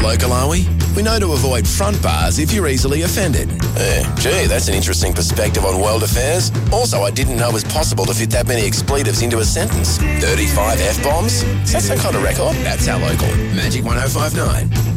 local, are we? We know to avoid front bars if you're easily offended. Gee, that's an interesting perspective on world affairs. Also, I didn't know it was possible to fit that many expletives into a sentence. 35 F-bombs? Is that some kind of record? That's our local. Magic 1059.